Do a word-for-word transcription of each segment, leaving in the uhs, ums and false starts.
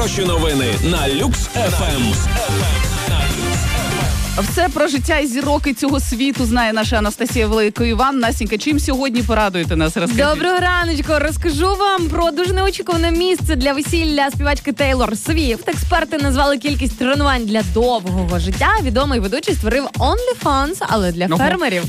Найкращі новини на Люкс еф ем. Все про життя і зірок цього світу знає наша Анастасія Великоїван. Настенька, чим сьогодні порадуєте нас? Розкажіть. Доброго раночку. Розкажу вам про дуже неочікуване місце для весілля співачки Тейлор Свіфт. Експерти назвали кількість тренувань для довгого життя. Відомий ведучий створив OnlyFans, але для фермерів.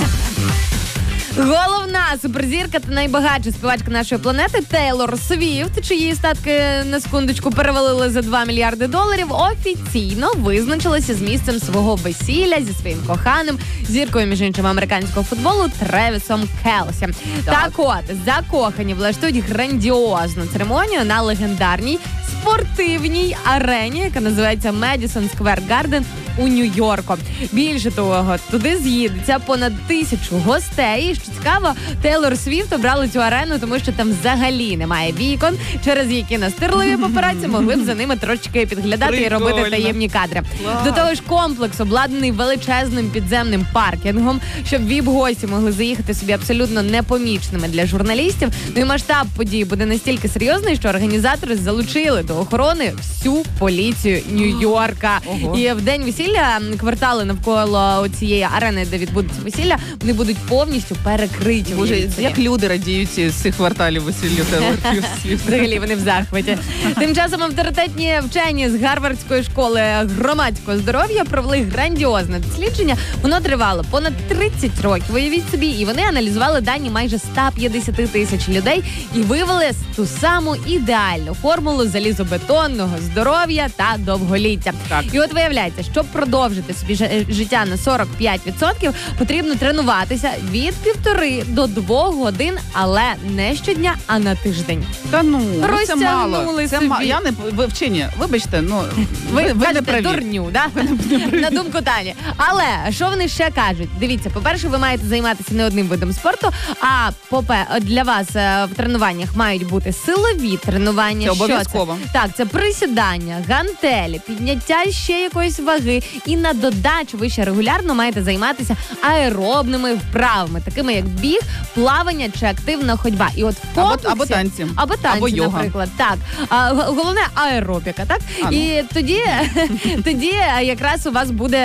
Головна суперзірка та найбагатша співачка нашої планети Тейлор Свіфт, чиї статки на секундочку перевалили за два мільярди доларів, офіційно визначилася з місцем свого весілля зі своїм коханим, зіркою, між іншим, американського футболу Тревісом Келсі. Так. так от, закохані влаштують грандіозну церемонію на легендарній спортивній арені, яка називається Madison Square Garden у Нью-Йорку. Більше того, туди з'їдеться понад тисячу гостей. І, що цікаво, Тейлор Свіфт обрали цю арену, тому що там взагалі немає вікон, через які настирливі папараці могли б за ними трошечки підглядати Прикольно. І робити таємні кадри. Клас. До того ж, комплекс обладнаний величезним підземним паркінгом, щоб віп-гості могли заїхати собі абсолютно непоміченими для журналістів. Ну і масштаб події буде настільки серйозний, що організатори залучили до охорони всю поліцію Нью-Йорка. Ого. І в день весілля квартали навколо цієї арени, де відбудеться весілля, вони будуть повністю перекриті. Боже, як люди радіють з цих кварталів весіллю Тейлор Свіфт. Взагалі вони в захваті. Тим часом авторитетні вчені з Гарвардської школи громадського здоров'я провели грандіозне дослідження. Воно тривало понад тридцять років, уявіть собі, і вони аналізували дані майже сто п'ятдесят тисяч людей і вивели ту саму ідеальну формулу залізобетонного здоров'я та довголіття. Так. І от виявляється, щоб продовжити собі життя на сорок п'ять відсотків, потрібно тренуватися від півтори до двох годин, але не щодня, а на тиждень. Та ну, це мало. Це собі. ма... Я не ви вчені. Вибачте, ну ви, ви, ви ви не праві. Дурню, да? На думку Тані. Але що вони ще кажуть? Дивіться, по-перше, ви маєте займатися не одним видом спорту, а попе для вас в тренуваннях мають бути силові тренування. Це обов'язково. Що це? Так, це присідання, гантелі, підняття ще якоїсь ваги. І на додачу ви ще регулярно маєте займатися аеробними вправами, такими як біг, плавання чи активна ходьба. І от в комплексі, або, або танці, або танці, або йога. Наприклад. Так. А, головне аеробіка, так? А, ну. І тоді, тоді якраз у вас буде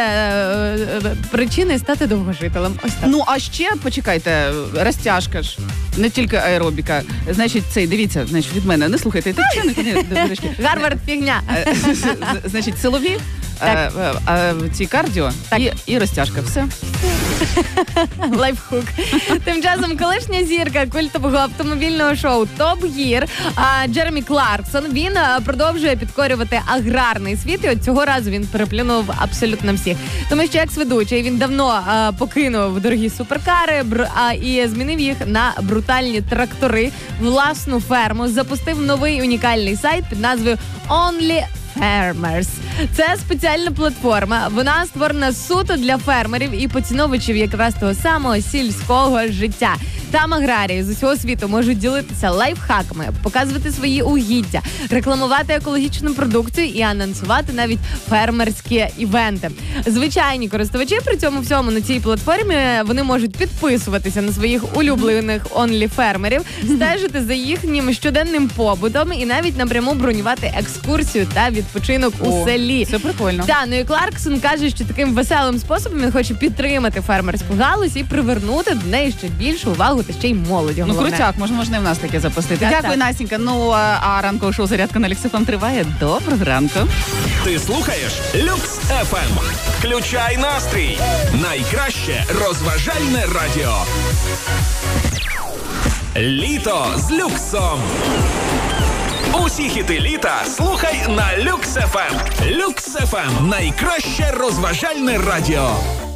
е, причини стати довгожителем. Ось так. Ну, а ще, почекайте, розтяжка ж. Не тільки аеробіка. Значить, цей, дивіться, значить, від мене, не слухайте, ти чого не Гарвард фігня. Значить, силові, а, а, ці кардіо і, і розтяжка. Все. Лайфхук. Тим часом колишня зірка культового автомобільного шоу Топ Гір Джеремі Кларксон, він продовжує підкорювати аграрний світ, і от цього разу він переплюнув абсолютно всіх. Тому що екс-ведучий він давно а, покинув дорогі суперкари бр, а, і змінив їх на брутальні трактори, власну ферму, запустив новий унікальний сайт під назвою Only Farmers. Це спеціальна платформа. Вона створена суто для фермерів і поціновувачів якраз того самого сільського життя. Там аграрії з усього світу можуть ділитися лайфхаками, показувати свої угіддя, рекламувати екологічну продукцію і анонсувати навіть фермерські івенти. Звичайні користувачі при цьому всьому на цій платформі вони можуть підписуватися на своїх улюблених онлі-фермерів, стежити за їхнім щоденним побутом і навіть напряму бронювати екскурсію та відпочинок О, у селі. Це прикольно. Так, ну і Кларксон каже, що таким веселим способом він хоче підтримати фермерську галузь і привернути до неї ще більшу увагу та ще й молоді. Ну, крутяк, можна, можна і в нас таке запустити. Так, Дякую, так. Настенька. Ну, а, а ранкове шоу «Зарядка» на Люкс еф ем триває. Доброго ранку. Ти слухаєш Люкс еф ем. Включай настрій. Найкраще розважальне радіо. Літо з люксом. Усі хіти літа слухай на Люкс еф ем. Люкс еф ем – найкраще розважальне радіо.